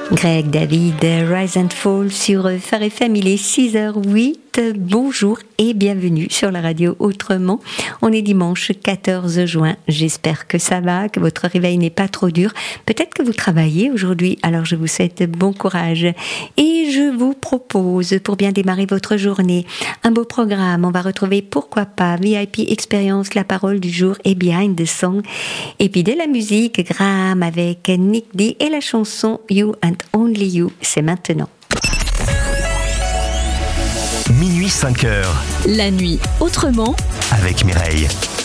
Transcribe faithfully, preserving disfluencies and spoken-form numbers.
Greg David, Rise and Fall sur Phare F M, il est six heures huit. Bonjour et bienvenue sur la radio Autrement. On est dimanche quatorze juin. J'espère que ça va, que votre réveil n'est pas trop dur. Peut-être que vous travaillez aujourd'hui, alors je vous souhaite bon courage. Et je vous propose, pour bien démarrer votre journée, un beau programme. On va retrouver, pourquoi pas, V I P Experience, la parole du jour et Behind the Song. Et puis de la musique, Graham avec Nick D et la chanson You and Only You. C'est maintenant. Minuit cinq heures. La nuit autrement avec Mireille.